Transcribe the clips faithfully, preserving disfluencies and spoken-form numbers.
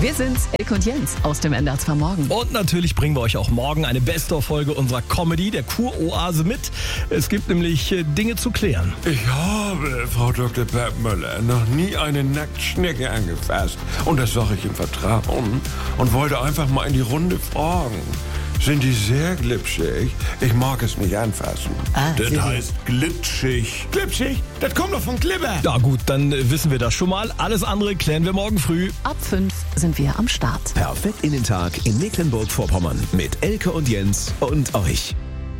Wir sind's, Elke und Jens aus dem N D R zwei Morgen. Und natürlich bringen wir euch auch morgen eine Best-of-Folge unserer Comedy, der Kuroase, mit. Es gibt nämlich äh, Dinge zu klären. Ich habe, Frau Doktor Bergmüller, noch nie eine Nacktschnecke angefasst. Und das sage ich im Vertrauen. Und wollte einfach mal in die Runde fragen. Sind die sehr glitschig? Ich mag es nicht anfassen. Ah, das Sie- heißt glitschig. Glitschig? Das kommt doch von Glibber. Na gut, dann äh, wissen wir das schon mal. Alles andere klären wir morgen früh. Ab fünf sind wir am Start. Perfekt in den Tag in Mecklenburg-Vorpommern mit Elke und Jens und euch.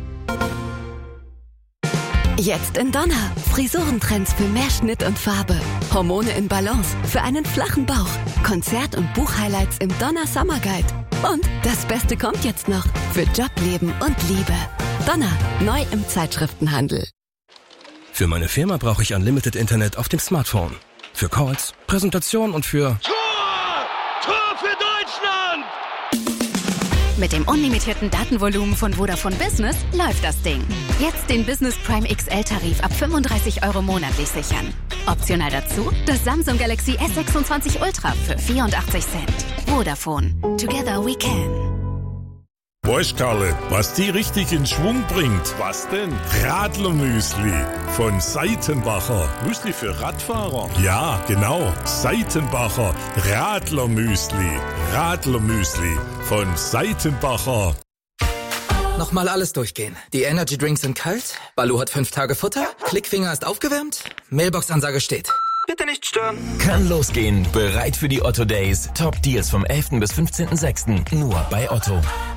Jetzt in Donner. Frisurentrends für mehr Schnitt und Farbe. Hormone in Balance für einen flachen Bauch. Konzert- und Buchhighlights im Donner Summer Guide. Und das Beste kommt jetzt noch. Für Job, Leben und Liebe. Donner. Neu im Zeitschriftenhandel. Für meine Firma brauche ich Unlimited Internet auf dem Smartphone. Für Calls, Präsentationen und für... Tor! Tor für Deutschland! Mit dem unlimitierten Datenvolumen von Vodafone Business läuft das Ding. Jetzt den Business Prime X L-Tarif ab fünfunddreißig Euro monatlich sichern. Optional dazu das Samsung Galaxy S sechsundzwanzig Ultra für vierundachtzig Cent. Vodafone. Together we can. Weißt Karle, was die richtig in Schwung bringt? Was denn? Radlermüsli von Seitenbacher. Müsli für Radfahrer? Ja, genau. Seitenbacher Radlermüsli. Radlermüsli von Seitenbacher. Nochmal alles durchgehen. Die Energy Drinks sind kalt, Balu hat fünf Tage Futter, Klickfinger ist aufgewärmt, Mailbox-Ansage steht. Bitte nicht stören. Kann losgehen. Bereit für die Otto Days. Top Deals vom elften bis fünfzehnten sechsten Nur bei Otto.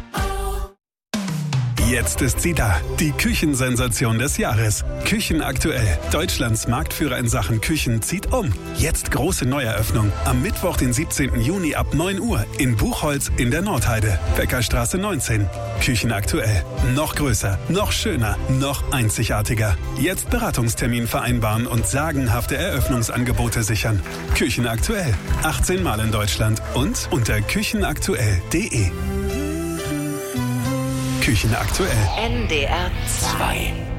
Jetzt ist sie da, die Küchensensation des Jahres. Küchenaktuell. Deutschlands Marktführer in Sachen Küchen zieht um. Jetzt große Neueröffnung. Am Mittwoch, den siebzehnten Juni ab neun Uhr in Buchholz in der Nordheide. Bäckerstraße neunzehn. Küchenaktuell. Noch größer, noch schöner, noch einzigartiger. Jetzt Beratungstermin vereinbaren und sagenhafte Eröffnungsangebote sichern. Küchenaktuell. achtzehn Mal in Deutschland und unter küchenaktuell punkt de. Küchenaktuell. N D R zwei.